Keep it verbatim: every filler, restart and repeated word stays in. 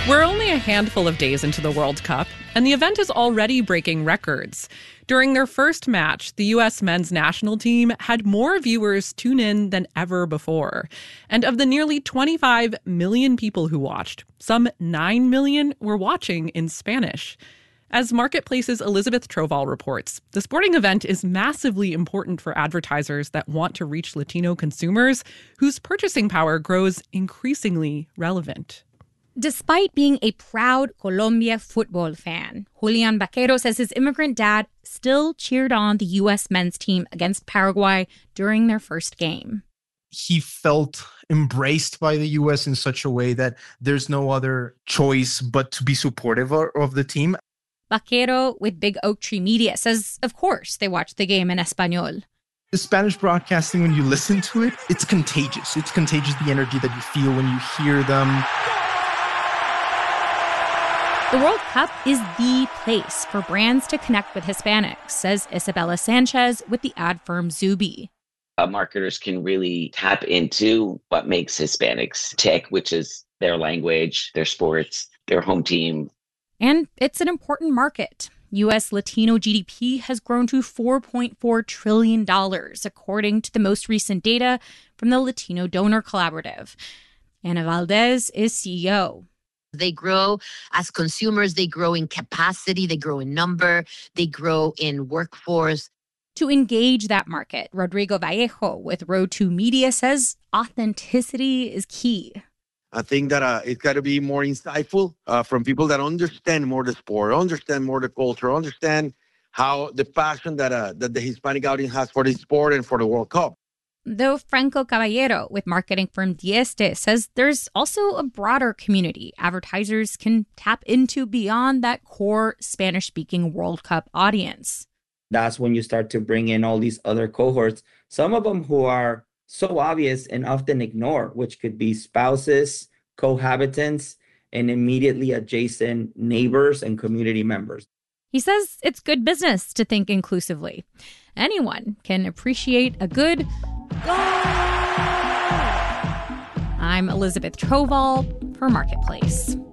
We're only a handful of days into the World Cup, and the event is already breaking records. During their first match, the U S men's national team had more viewers tune in than ever before. And of the nearly twenty-five million people who watched, some nine million were watching in Spanish. As Marketplace's Elizabeth Troval reports, the sporting event is massively important for advertisers that want to reach Latino consumers whose purchasing power grows increasingly relevant. Despite being a proud Colombia football fan, Julian Vaquero says his immigrant dad still cheered on the U S men's team against Paraguay during their first game. He felt embraced by the U S in such a way that there's no other choice but to be supportive of the team. Vaquero with Big Oak Tree Media says, of course, they watched the game in Espanol. The Spanish broadcasting, when you listen to it, it's contagious. It's contagious, the energy that you feel when you hear them. The World Cup is the place for brands to connect with Hispanics, says Isabella Sanchez with the ad firm Zuby. Uh, marketers can really tap into what makes Hispanics tick, which is their language, their sports, their home team. And it's an important market. U S Latino G D P has grown to four point four trillion dollars, according to the most recent data from the Latino Donor Collaborative. Ana Valdez is C E O. They grow as consumers, they grow in capacity, they grow in number, they grow in workforce. To engage that market, Rodrigo Vallejo with Road to Media says authenticity is key. I think that uh, it's got to be more insightful uh, from people that understand more the sport, understand more the culture, understand how the passion that uh, that the Hispanic audience has for the sport and for the World Cup. Though Franco Caballero with marketing firm Dieste says there's also a broader community advertisers can tap into beyond that core Spanish-speaking World Cup audience. That's when you start to bring in all these other cohorts, some of them who are so obvious and often ignored, which could be spouses, cohabitants, and immediately adjacent neighbors and community members. He says it's good business to think inclusively. Anyone can appreciate a good goal. I'm Elizabeth Troval for Marketplace.